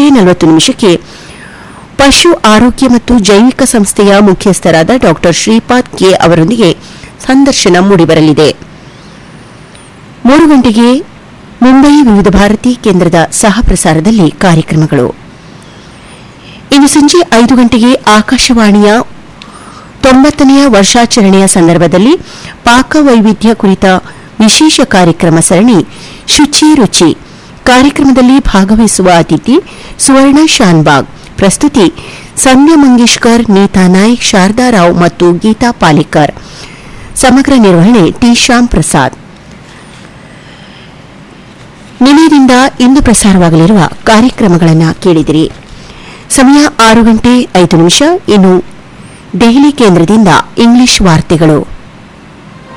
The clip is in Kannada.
6:40 ಪಶು ಆರೋಗ್ಯ ಮತ್ತು ಜೈವಿಕ ಸಂಸ್ಥೆಯ ಮುಖ್ಯಸ್ಥರಾದ ಡಾ ಶ್ರೀಪಾದ್ ಕೆ ಅವರೊಂದಿಗೆ ಸಂದರ್ಶನ ಮೂಡಿಬರಲಿದೆ. 3 ಗಂಟೆಗೆ ಮುಂಬೈ ವಿವಿಧ ಭಾರತಿ ಕೇಂದ್ರದ ಸಹ ಪ್ರಸಾರದಲ್ಲಿ ಕಾರ್ಯಕ್ರಮಗಳು. ಇಂದು ಸಂಜೆ 5 ಗಂಟೆಗೆ ಆಕಾಶವಾಣಿಯ 90ನೇ ವರ್ಷಾಚರಣೆಯ ಸಂದರ್ಭದಲ್ಲಿ ಪಾಕವೈವಿಧ್ಯ ಕುರಿತ ವಿಶೇಷ ಕಾರ್ಯಕ್ರಮ ಸರಣಿ ಶುಚಿ ರುಚಿ. ಕಾರ್ಯಕ್ರಮದಲ್ಲಿ ಭಾಗವಹಿಸುವ ಅತಿಥಿ ಸುವರ್ಣ ಶಾನ್ಬಾಗ್. ಪ್ರಸ್ತುತಿ ಸಂಧ್ಯಾ ಮಂಗೇಶ್ಕರ್, ನೀತಾ ನಾಯ್ಕ್, ಶಾರದಾ ರಾವ್ ಮತ್ತು ಗೀತಾ ಪಾಲೇಕರ್. ಸಮಗ್ರ ನಿರ್ವಹಣೆ ಟಿ ಶ್ಯಾಮ್ ಪ್ರಸಾದ್. ನಿಲಯದಿಂದ ಇಂದು ಪ್ರಸಾರವಾಗಲಿರುವ ಕಾರ್ಯಕ್ರಮಗಳನ್ನು ಕೇಳಿದಿರಿ. ಸಮಯ 6:05. ಇನ್ನು ದೆಹಲಿ ಕೇಂದ್ರದಿಂದ ಇಂಗ್ಲಿಷ್ ವಾರ್ತೆಗಳು.